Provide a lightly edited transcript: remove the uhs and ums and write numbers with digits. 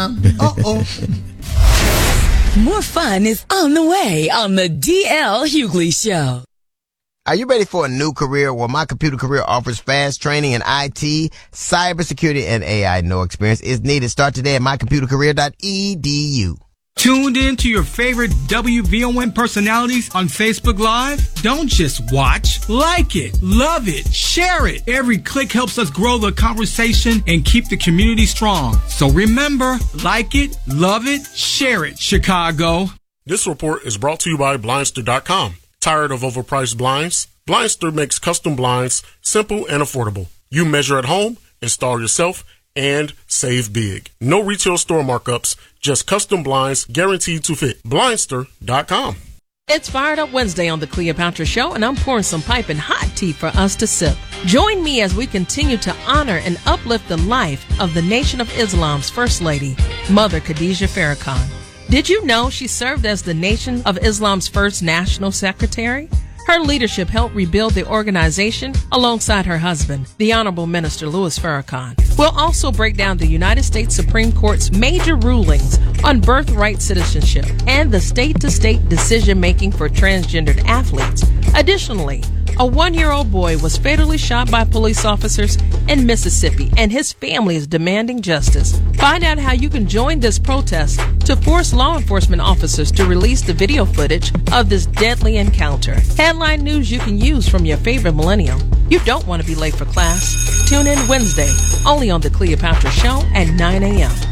time. More fun is on the way on the DL Hughley Show. Are you ready for a new career? Well, My Computer Career offers fast training in IT, cybersecurity, and AI. No experience is needed. Start today at mycomputercareer.edu. Tuned in to your favorite WVON personalities on Facebook Live? Don't just watch. Like it, love it, share it. Every click helps us grow the conversation and keep the community strong. So remember, like it, love it, share it, Chicago. This report is brought to you by Blindster.com. Tired of overpriced blinds? Blindster makes custom blinds simple and affordable. You measure at home, install yourself, and save big. No retail store markups, just custom blinds guaranteed to fit. Blindster.com. It's Fired Up Wednesday on the Cleopatra Show, and I'm pouring some piping hot tea for us to sip. Join me as we continue to honor and uplift the life of the Nation of Islam's First Lady, Mother Khadijah Farrakhan. Did you know she served as the Nation of Islam's first national secretary? Her leadership helped rebuild the organization alongside her husband, the Honorable Minister Louis Farrakhan. We'll also break down the United States Supreme Court's major rulings on birthright citizenship and the state-to-state decision-making for transgendered athletes. Additionally, a 1-year-old boy was fatally shot by police officers in Mississippi, and his family is demanding justice. Find out how you can join this protest to force law enforcement officers to release the video footage of this deadly encounter. Headline news you can use from your favorite millennial. You don't want to be late for class. Tune in Wednesday, only on The Cleopatra Show at 9 a.m.